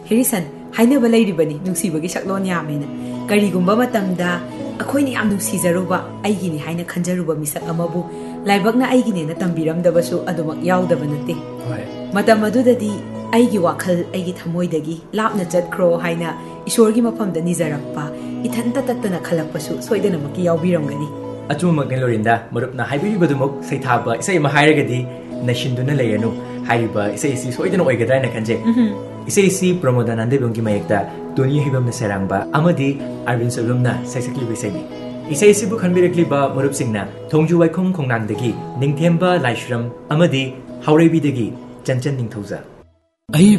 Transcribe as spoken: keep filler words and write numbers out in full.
Harrison, hainaba lairibani nungsibagi saklon yamena. Karigumba matamda akhoi yam nungsijaruba aigini haina khanjaruba misak amabu laibakna aigini na tambiramdabasu adumak yaudaba nate. Hoi. Matam adudadi aigi wakhal aigi thamoidagi lapna chatkhro haina ishorgi mafamda nijarakpa ithanta tattana khalakpasu soidana maki yaubiramgani. Achumak Lorinda, Murupna Hybridumuk, Saitaba, say Mahiragadi, Nashinduna Layanu, Hyba, say si soidan oigadana kanje. Say si promodan and debungi maekta, Tuni Hibam the Seramba, Amadi, Arvin Salumna, Sasakli Visagi. Isay Sibu Kanbirakli ba Murup Singna, Tongju Waikum Kongnandagi, Ningtemba, Laishram, Amadi, Haurebi degi, Chanchan Ningtoza.